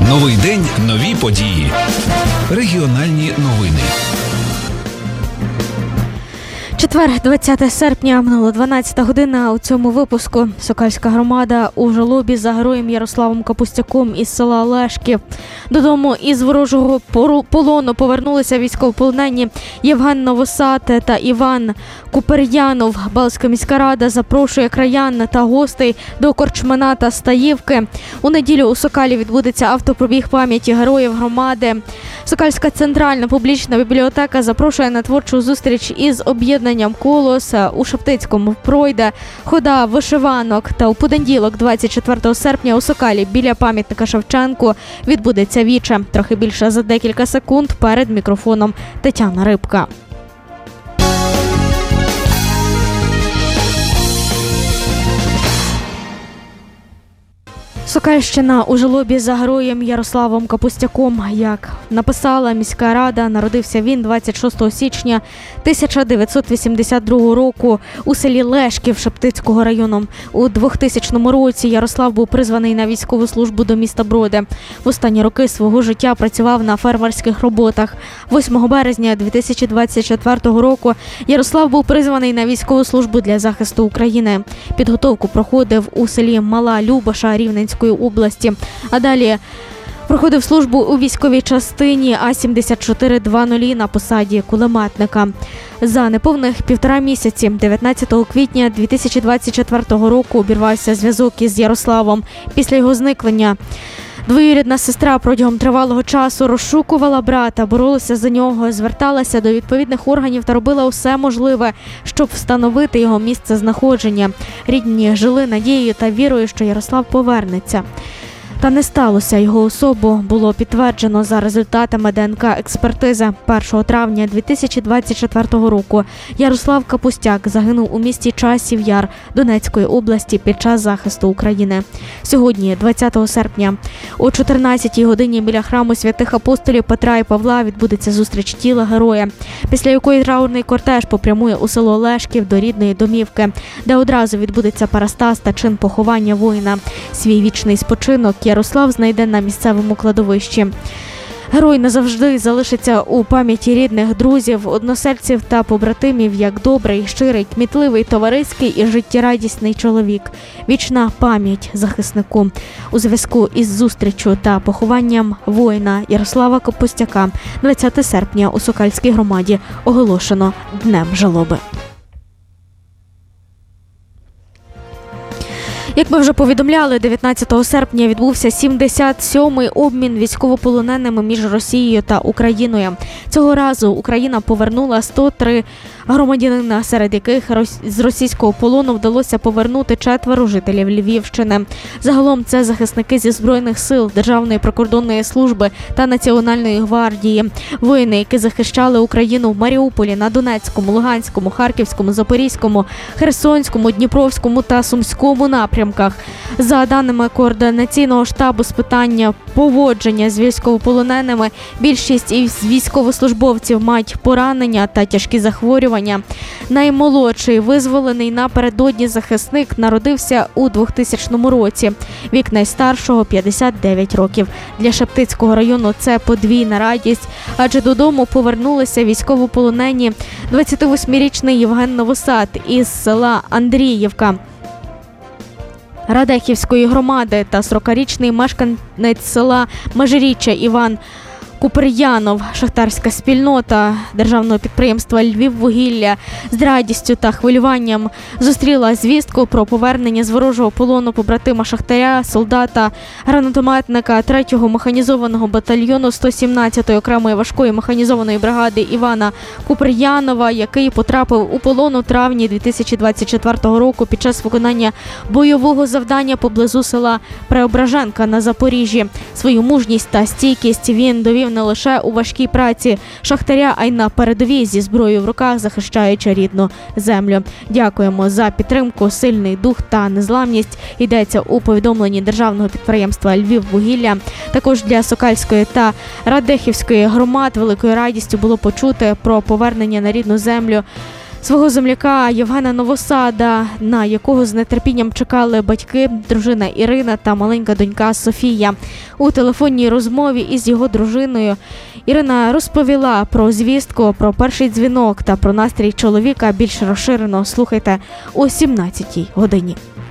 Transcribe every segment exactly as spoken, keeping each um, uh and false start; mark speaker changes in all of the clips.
Speaker 1: Новий день, нові події. Регіональні новини.
Speaker 2: Четвер, двадцяте серпня, минуло дванадцята година. У цьому випуску Сокальська громада у жалобі за героєм Ярославом Капустяком із села Лешків. Додому із ворожого полону повернулися військовополонені Євген Новосад та Іван Купер'янов. Балтська міська рада запрошує краян та гостей до Корчмина та Стаївки. У неділю у Сокалі відбудеться автопробіг пам'яті героїв громади. Сокальська центральна публічна бібліотека запрошує на творчу зустріч із об'єднанням «Колос». У Шептицькому пройде хода вишиванок. Та у понеділок, двадцять четвертого серпня, у Сокалі біля пам'ятника Шевченку відбудеться віче. Трохи більше за декілька секунд перед мікрофоном Тетяна Рибка. Сокальщина у жалобі за героєм Ярославом Капустяком. Як написала міська рада, народився він двадцять шостого січня тисяча дев'ятсот вісімдесят другого року у селі Лешків Шептицького району. У двохтисячному році Ярослав був призваний на військову службу до міста Броди. В останні роки свого життя працював на фермерських роботах. восьмого березня дві тисячі двадцять четвертого року Ярослав був призваний на військову службу для захисту України. Підготовку проходив у селі Мала Любаша Рівненської області, а далі проходив службу у військовій частині А сімдесят чотири двадцять на посаді кулеметника. За неповних півтора місяці, дев'ятнадцятого квітня дві тисячі двадцять четвертого року, обірвався зв'язок із Ярославом. Після його зникнення двоюрідна сестра протягом тривалого часу розшукувала брата, боролася за нього, зверталася до відповідних органів та робила усе можливе, щоб встановити його місце знаходження. Рідні жили надією та вірою, що Ярослав повернеться. Та не сталося. Його особу було підтверджено за результатами ДНК-експертизи. першого травня дві тисячі двадцять четвертого року Ярослав Капустяк загинув у місті Часів Яр Донецької області під час захисту України. Сьогодні, двадцятого серпня, о чотирнадцятій годині біля храму святих апостолів Петра і Павла відбудеться зустріч тіла героя, після якої траурний кортеж попрямує у село Лешків до рідної домівки, де одразу відбудеться парастас та чин поховання воїна. Свій вічний спочинок Ярослав знайде на місцевому кладовищі. Герой назавжди залишиться у пам'яті рідних, друзів, односельців та побратимів як добрий, щирий, кмітливий, товариський і життєрадісний чоловік. Вічна пам'ять захиснику. У зв'язку із зустрічю та похованням воїна Ярослава Капустяка двадцятого серпня у Сокальській громаді оголошено Днем жалоби. Як ми вже повідомляли, дев'ятнадцятого серпня відбувся сімдесят сьомий обмін військовополоненими між Росією та Україною. Цього разу Україна повернула сто три громадянина, серед яких з російського полону вдалося повернути четверо жителів Львівщини. Загалом це захисники зі Збройних сил, Державної прикордонної служби та Національної гвардії. Воїни, які захищали Україну в Маріуполі, на Донецькому, Луганському, Харківському, Запорізькому, Херсонському, Дніпровському та Сумському напрямках. За даними Координаційного штабу з питання поводження з військовополоненими, більшість із військовослужбовців мають поранення та тяжкі захворювання. Наймолодший визволений напередодні захисник народився у двохтисячному році. Вік найстаршого – п'ятдесят дев'ять років. Для Шептицького району це подвійна радість, адже додому повернулися військовополонені двадцятивосьмирічний Євген Новосад із села Андріївка Радехівської громади та сорокарічний мешканець села Межиріччя Іван Купер'янов. Шахтарська спільнота державного підприємства «Львіввугілля» з радістю та хвилюванням зустріла звістку про повернення з ворожого полону побратима шахтаря, солдата, гранатометника третього механізованого батальйону сто сімнадцятої окремої важкої механізованої бригади Івана Купер'янова, який потрапив у полон у травні дві тисячі двадцять четвертого року під час виконання бойового завдання поблизу села Преображенка на Запоріжжі. Свою мужність та стійкість він довів не лише у важкій праці шахтаря, а й на передовій зі зброєю в руках, захищаючи рідну землю. Дякуємо за підтримку, сильний дух та незламність. Йдеться у повідомленні державного підприємства «Львіввугілля». Також для Сокальської та Радехівської громад великою радістю було почути про повернення на рідну землю свого земляка Євгена Новосада, на якого з нетерпінням чекали батьки, дружина Ірина та маленька донька Софія. У телефонній розмові із його дружиною Ірина розповіла про звістку, про перший дзвінок та про настрій чоловіка більш розширено. Слухайте о сімнадцятій годині.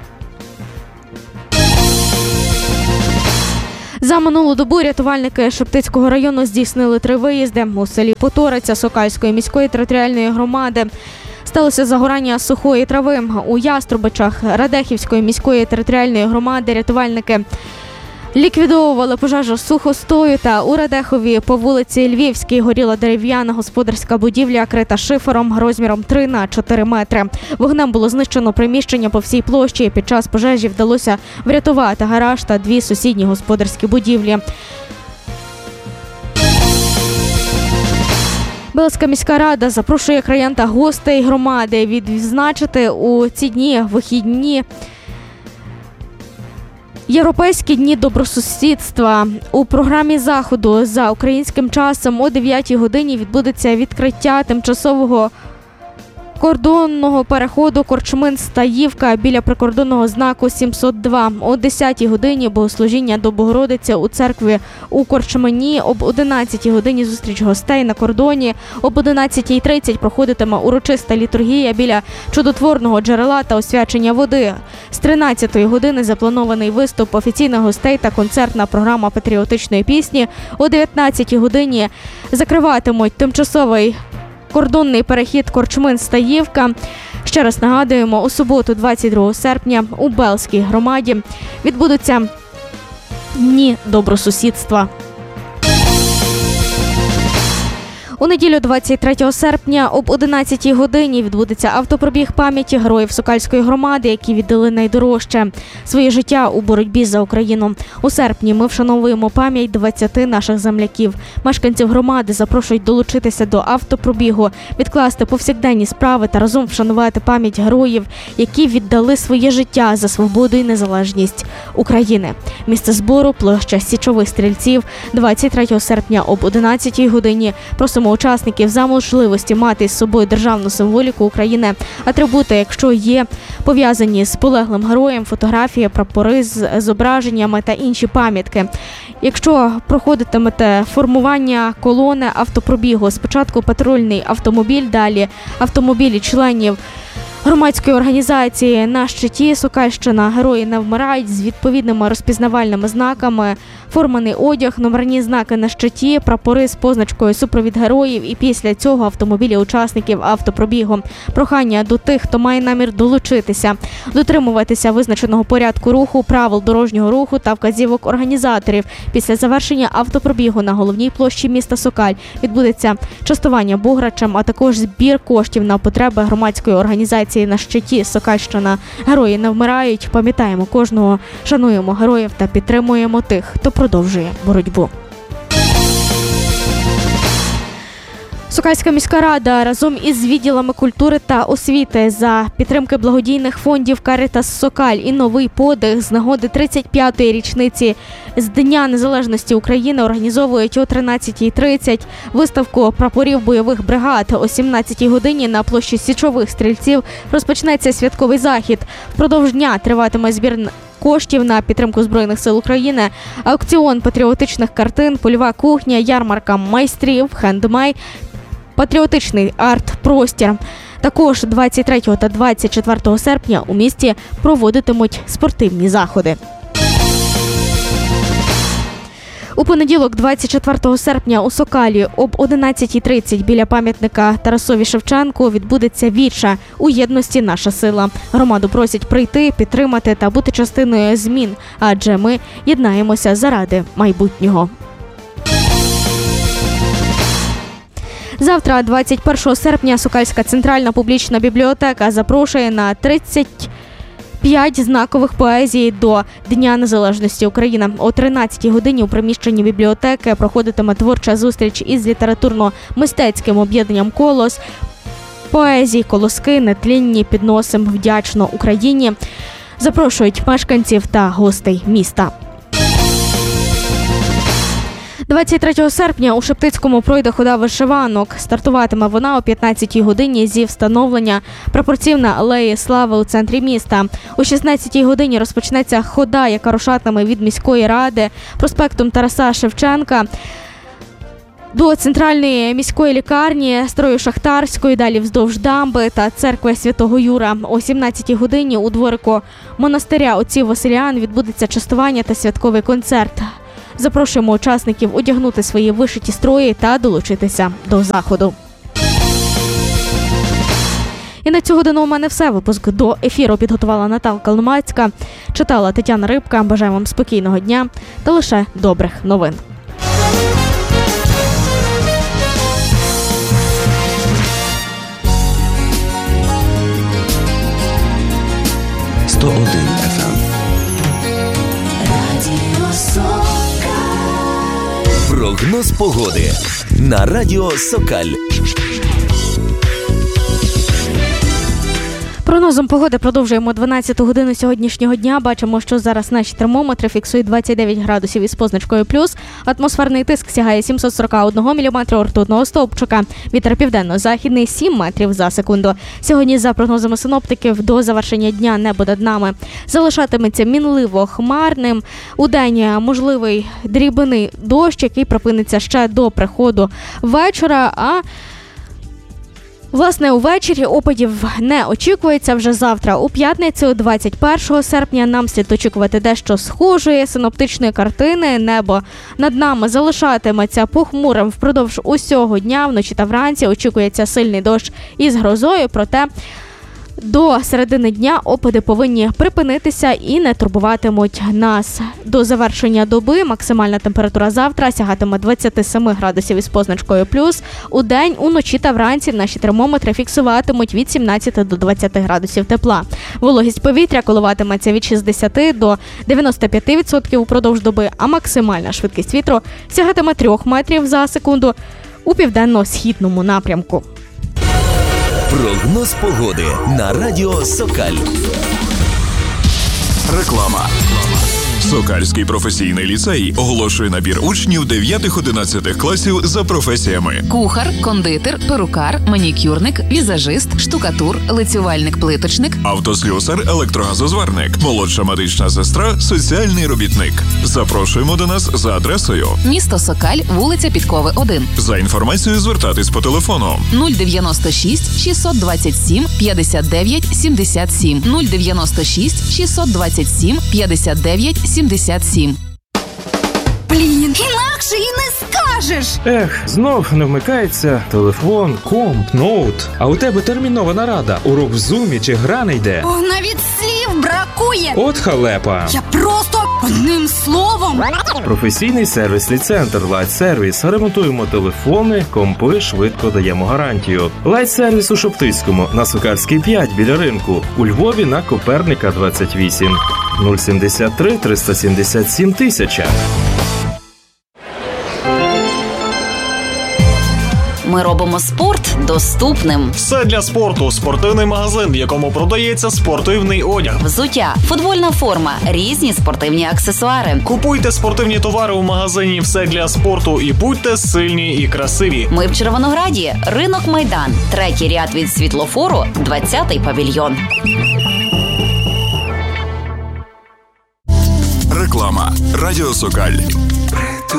Speaker 2: За минулу добу рятувальники Шептицького району здійснили три виїзди. У селі Поториця Сокальської міської територіальної громади сталося загорання сухої трави. У Яструбичах Радехівської міської територіальної громади рятувальники ліквідовували пожежу сухостою, та у Радехові по вулиці Львівській горіла дерев'яна господарська будівля, крита шифером розміром три на чотири метри. Вогнем було знищено приміщення по всій площі. Під час пожежі вдалося врятувати гараж та дві сусідні господарські будівлі. Белська міська рада запрошує краян та гостей громади відзначити у ці дні вихідні Європейські дні добросусідства. У програмі заходу за українським часом о дев'ятій годині відбудеться відкриття тимчасового кордонного переходу Корчмин-Стаївка біля прикордонного знаку сімсот два. О десятій годині богослужіння до Богородиці у церкві у Корчмині. Об одинадцятій годині зустріч гостей на кордоні. Об одинадцятій тридцять проходитиме урочиста літургія біля чудотворного джерела та освячення води. З тринадцятої години запланований виступ офіційних гостей та концертна програма патріотичної пісні. О дев'ятнадцятій годині закриватимуть тимчасовий кордонний перехід Корчмин-Стаївка. Ще раз нагадуємо, у суботу, двадцять другого серпня, у Белській громаді відбудуться дні добросусідства. У неділю двадцять третього серпня об одинадцятій годині відбудеться автопробіг пам'яті героїв Сокальської громади, які віддали найдорожче – своє життя у боротьбі за Україну. У серпні ми вшановуємо пам'ять двадцяти наших земляків. Мешканців громади запрошують долучитися до автопробігу, відкласти повсякденні справи та разом вшанувати пам'ять героїв, які віддали своє життя за свободу і незалежність України. Місце збору – площа Січових Стрільців, двадцять третього серпня об одинадцятій годині. Просимо учасників за можливості мати з собою державну символіку України, атрибути, якщо є пов'язані з полеглим героєм, фотографії, прапори з зображеннями та інші пам'ятки. Якщо проходитимете формування колони автопробігу, спочатку патрульний автомобіль, далі автомобілі членів громадської організації «На щиті Сокальщина. Герої не вмирають» з відповідними розпізнавальними знаками, форманий одяг, номерні знаки на щиті, прапори з позначкою «Супровід героїв» і після цього автомобілі учасників автопробігу. Прохання до тих, хто має намір долучитися, дотримуватися визначеного порядку руху, правил дорожнього руху та вказівок організаторів. Після завершення автопробігу на головній площі міста Сокаль відбудеться частування бограчем, а також збір коштів на потреби громадської організації «На щиті Сокальщина. Герої не вмирають». Пам'ятаємо кожного, шануємо героїв та підтримуємо тих, хто продовжує боротьбу. Сокальська міська рада разом із відділами культури та освіти за підтримки благодійних фондів «Карітас Сокаль» і «Новий подих» з нагоди тридцять п'ятої річниці з Дня Незалежності України організовують о тринадцятій тридцять виставку прапорів бойових бригад. О сімнадцятій годині на площі Січових Стрільців розпочнеться святковий захід. Впродовж дня триватиме збір коштів на підтримку Збройних сил України, аукціон патріотичних картин, польова кухня, ярмарка майстрів, хендмей, патріотичний арт-простір. Також двадцять третього та двадцять четвертого серпня у місті проводитимуть спортивні заходи. У понеділок, двадцять четвертого серпня, у Сокалі об одинадцятій тридцять біля пам'ятника Тарасові Шевченку відбудеться віча «У єдності наша сила». Громаду просять прийти, підтримати та бути частиною змін, адже ми єднаємося заради майбутнього. Завтра, двадцять першого серпня, Сокальська центральна публічна бібліотека запрошує на тридцять п'ять знакових поезій до Дня Незалежності України. О тринадцятій годині у приміщенні бібліотеки проходитиме творча зустріч із літературно-мистецьким об'єднанням «Колос». Поезії, колоски, нетлінні, підносим вдячно Україні. Запрошують мешканців та гостей міста. двадцять третього серпня у Шептицькому пройде хода вишиванок. Стартуватиме вона о п'ятнадцятій годині зі встановлення прапорців на Алеї Слави у центрі міста. О шістнадцятій годині розпочнеться хода, яка рушатиме від міської ради проспектом Тараса Шевченка до центральної міської лікарні, строю Шахтарської, далі вздовж дамби та церкви Святого Юра. О сімнадцятій годині у дворику монастиря отців Василіан відбудеться частування та святковий концерт. Запрошуємо учасників одягнути свої вишиті строї та долучитися до заходу. І на цю годину у мене все. Випуск до ефіру підготувала Наталка Ломацька, читала Тетяна Рибка. Бажаю вам спокійного дня та лише добрих новин.
Speaker 1: сто один еф ем.
Speaker 3: Прогноз погоди на Радіо Сокаль.
Speaker 2: Прогнозом погоди продовжуємо дванадцяту годину сьогоднішнього дня. Бачимо, що зараз наші термометри фіксують двадцять дев'ять градусів із позначкою плюс. Атмосферний тиск сягає сімсот сорок один міліметр ртутного стовпчика. Вітер південно-західний сім метрів за секунду. Сьогодні, за прогнозами синоптиків, до завершення дня небо над нами залишатиметься мінливо хмарним. Удень можливий дрібний дощ, який припиниться ще до приходу вечора, а Власне, увечері опадів не очікується. Вже завтра, у п'ятницю, двадцять першого серпня, нам слід очікувати дещо схожої синоптичної картини. Небо над нами залишатиметься похмурим впродовж усього дня. Вночі та вранці очікується сильний дощ із грозою, проте до середини дня опади повинні припинитися і не турбуватимуть нас. До завершення доби максимальна температура завтра сягатиме двадцять сім градусів із позначкою плюс. У день, уночі та вранці наші термометри фіксуватимуть від сімнадцяти до двадцяти градусів тепла. Вологість повітря коливатиметься від шістдесяти до дев'яноста п'яти відсотків упродовж доби, а максимальна швидкість вітру сягатиме трьох метрів за секунду у південно-східному напрямку.
Speaker 3: Прогноз погоди на Радіо Сокаль.
Speaker 4: Реклама. Сокальський професійний ліцей оголошує набір учнів дев'ятих-одинадцятих класів за професіями:
Speaker 5: кухар, кондитер, перукар, манікюрник, візажист, штукатур, лицювальник-плиточник,
Speaker 4: автослюсар, електрогазозварник, молодша медична сестра, соціальний робітник. Запрошуємо до нас за адресою:
Speaker 5: місто Сокаль, вулиця Підкови, один.
Speaker 4: За інформацією звертатись по телефону
Speaker 5: нуль дев'яносто шість шістсот двадцять сім п'ятдесят дев'ять сімдесят сім нуль дев'яносто шість шістсот двадцять сім п'ятдесят дев'ять сімдесят сім.
Speaker 6: Блін, інакше і не скажеш.
Speaker 7: Ех, знов не вмикається телефон, комп, ноут. А у тебе термінова нарада, урок в зумі чи гра не йде.
Speaker 6: О, навіть слів бракує.
Speaker 7: От халепа.
Speaker 6: Я просто одним словом.
Speaker 7: Професійний сервісний центр Light Service. Ремонтуємо телефони, компи, швидко даємо гарантію. Light Service у Шептицькому, на Сокальській п'ять біля ринку. У Львові на Коперника двадцять вісім. нуль сімдесят три триста сімдесят сім тисяча.
Speaker 8: Ми робимо спорт доступним.
Speaker 9: Все для спорту. Спортивний магазин, в якому продається спортивний одяг.
Speaker 8: Взуття, футбольна форма, різні спортивні аксесуари.
Speaker 9: Купуйте спортивні товари у магазині «Все для спорту» і будьте сильні і красиві.
Speaker 8: Ми в Червонограді. Ринок Майдан. Третій ряд від світлофору, двадцятий павільйон.
Speaker 4: Реклама. Радіо Сокаль.